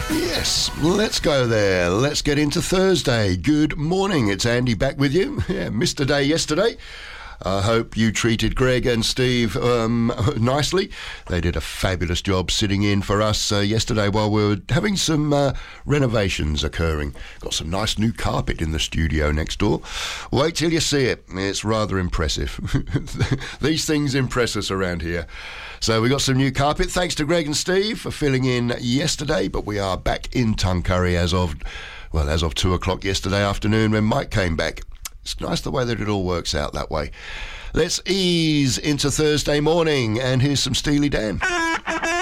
Yes, let's go there. Let's get into Thursday. Good morning. It's Andy back with you. Yeah, missed a day yesterday. I hope you treated Greg and Steve nicely. They did a fabulous job sitting in for us yesterday while we were having some renovations occurring. Got some nice new carpet in the studio next door. Wait till you see it. It's rather impressive. These things impress us around here. So we got some new carpet. Thanks to Greg and Steve for filling in yesterday, but we are back in Tuncurry as of 2 o'clock yesterday afternoon when Mike came back. It's nice the way that it all works out that way. Let's ease into Thursday morning, and here's some Steely Dan.